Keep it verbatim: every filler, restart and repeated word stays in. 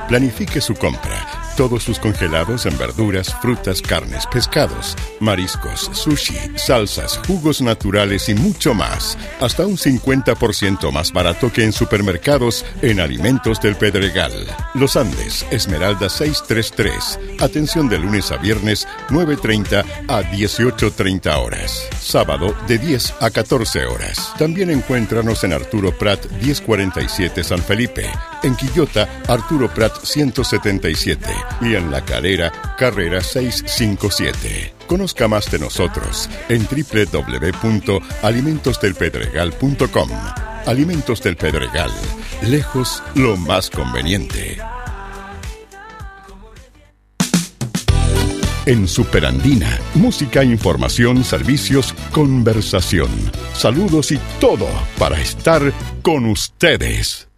Planifique su compra. Todos sus congelados en verduras, frutas, carnes, pescados, mariscos, sushi, salsas, jugos naturales y mucho más. Hasta un cincuenta por ciento más barato que en supermercados en Alimentos del Pedregal. Los Andes, Esmeralda seiscientos treinta y tres. Atención de lunes a viernes, nueve treinta a dieciocho treinta horas. Sábado, de diez a catorce horas. También encuéntranos en Arturo Prat mil cuarenta y siete San Felipe. En Quillota, Arturo Prat ciento setenta y siete. Y en La Calera, Carrera seiscientos cincuenta y siete. Conozca más de nosotros en doble u doble u doble u punto alimentos del pedregal punto com. Alimentos del Pedregal. Lejos lo más conveniente. En Superandina, música, información, servicios, conversación, saludos y todo para estar con ustedes.